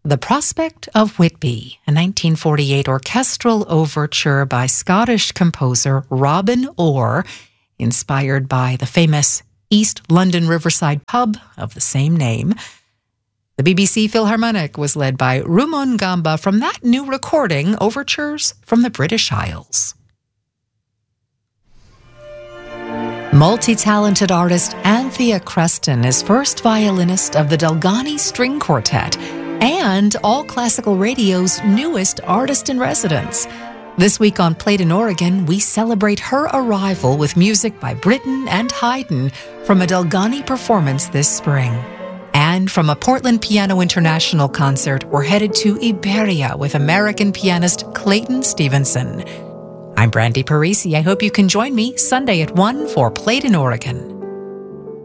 The Prospect of Whitby, a 1948 orchestral overture by Scottish composer Robin Orr, inspired by the famous East London Riverside pub of the same name. The BBC Philharmonic was led by Rumon Gamba from that new recording, Overtures from the British Isles. Multi-talented artist Anthea Creston is first violinist of the Delgany String Quartet and All Classical Radio's newest artist-in-residence. This week on Played in Oregon, we celebrate her arrival with music by Britten and Haydn from a Delgany performance this spring. And from a Portland Piano International concert, we're headed to Iberia with American pianist Clayton Stevenson. I'm Brandy Parisi. I hope you can join me Sunday at 1 for Played in Oregon.